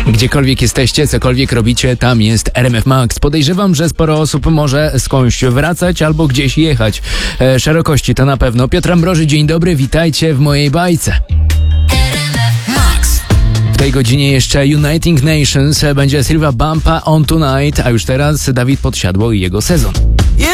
Gdziekolwiek jesteście, cokolwiek robicie, tam jest RMF Max. Podejrzewam, że sporo osób może skądś wracać albo gdzieś jechać. Szerokości to na pewno. Piotr Ambroży, dzień dobry, witajcie w mojej bajce. W tej godzinie jeszcze Uniting Nations, będzie Silva Bumpa On Tonight, a już teraz Dawid Podsiadło i jego sezon.